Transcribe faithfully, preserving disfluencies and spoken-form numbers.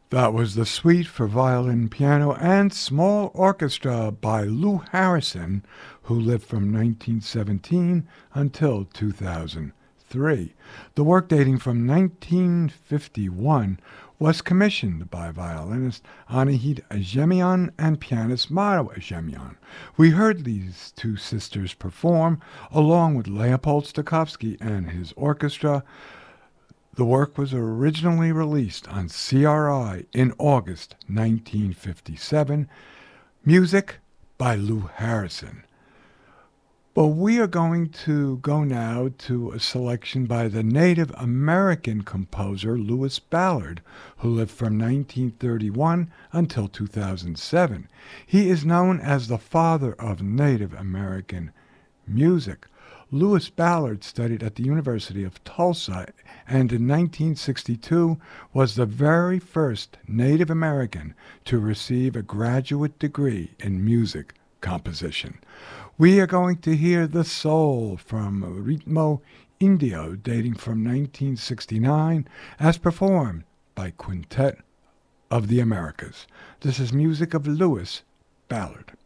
That was the Suite for Violin, Piano, and Small Orchestra by Lou Harrison, who lived from nineteen seventeen until two thousand three. The work, dating from nineteen fifty-one, was commissioned by violinist Anahit Ajemian and pianist Maro Ajemian. We heard these two sisters perform, along with Leopold Stokowski and his orchestra. The work was originally released on C R I in August nineteen fifty-seven. Music by Lou Harrison. But we are going to go now to a selection by the Native American composer Louis Ballard, who lived from nineteen thirty-one until two thousand seven. He is known as the father of Native American music. Louis Ballard studied at the University of Tulsa and in nineteen sixty-two was the very first Native American to receive a graduate degree in music composition. We are going to hear The Soul from Ritmo Indio, dating from nineteen sixty-nine, as performed by Quintet of the Americas. This is music of Louis Ballard.